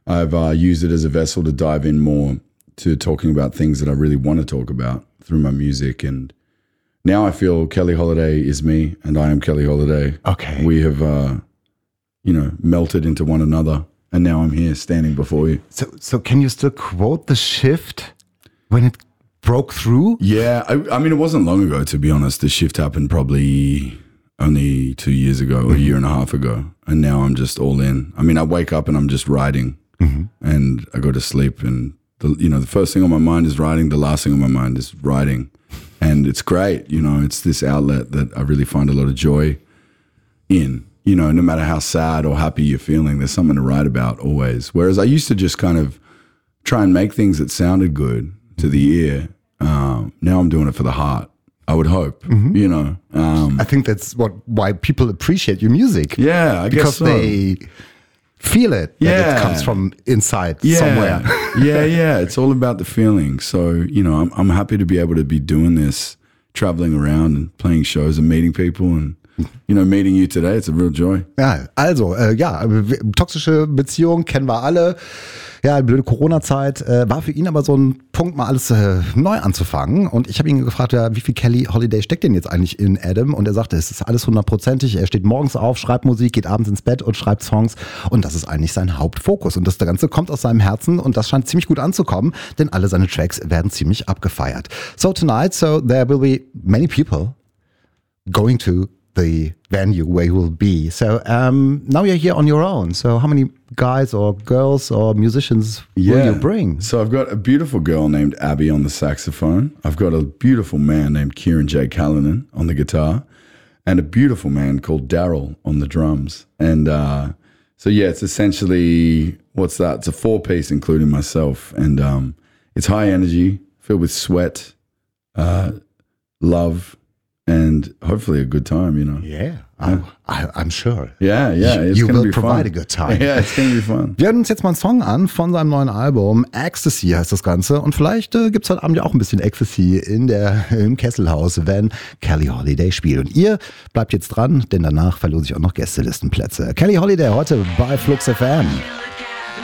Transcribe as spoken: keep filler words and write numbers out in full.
I've uh, used it as a vessel to dive in more to talking about things that I really want to talk about through my music. And now I feel Kelly Holiday is me and I am Kelly Holiday. Okay. We have, uh, you know, melted into one another. And now I'm here standing before you. So, so can you still quote the shift when it broke through? Yeah. I, I mean, it wasn't long ago, to be honest. The shift happened probably only two years ago or mm-hmm. a year and a half ago. And now I'm just all in. I mean, I wake up and I'm just writing mm-hmm. and I go to sleep and, the, you know, the first thing on my mind is writing. The last thing on my mind is writing. And it's great. You know, it's this outlet that I really find a lot of joy in. You know, no matter how sad or happy you're feeling, there's something to write about always. Whereas I used to just kind of try and make things that sounded good to the ear. Um, now I'm doing it for the heart, I would hope, mm-hmm. you know. Um, I think that's what why people appreciate your music. Yeah, I because guess so. They feel it. Yeah. That it comes from inside yeah. somewhere. yeah, yeah. It's all about the feeling. So, you know, I'm, I'm happy to be able to be doing this, traveling around and playing shows and meeting people and you know, meeting you today, it's a real joy. Ja, also, äh, ja, toxische Beziehung kennen wir alle. Ja, blöde Corona-Zeit äh, war für ihn aber so ein Punkt, mal alles äh, neu anzufangen. Und ich habe ihn gefragt, ja, wie viel Kelly Holiday steckt denn jetzt eigentlich in Adam? Und er sagte, es ist alles hundertprozentig. Er steht morgens auf, schreibt Musik, geht abends ins Bett und schreibt Songs. Und das ist eigentlich sein Hauptfokus. Und das Ganze kommt aus seinem Herzen und das scheint ziemlich gut anzukommen, denn alle seine Tracks werden ziemlich abgefeiert. So tonight, so there will be many people going to the venue where you will be. So um, now you're here on your own. So how many guys or girls or musicians yeah. will you bring? So I've got a beautiful girl named Abby on the saxophone. I've got a beautiful man named Kieran J. Callanan on the guitar. And a beautiful man called Daryl on the drums. And uh, so yeah, it's essentially, what's that? It's a four-piece including myself. And um, it's high energy, filled with sweat, uh, love, and hopefully a good time, you know. Yeah, yeah. I, I'm sure. Yeah, yeah. It's you will be provide fun. A good time. Yeah, it's gonna be fun. Wir hören uns jetzt mal einen Song an von seinem neuen Album. Ecstasy heißt das Ganze. Und vielleicht äh, gibt es heute Abend ja auch ein bisschen Ecstasy in der, im Kesselhaus, wenn Kelly Holiday spielt. Und ihr bleibt jetzt dran, denn danach verlose ich auch noch Gästelistenplätze. Kelly Holiday heute bei Flux F M.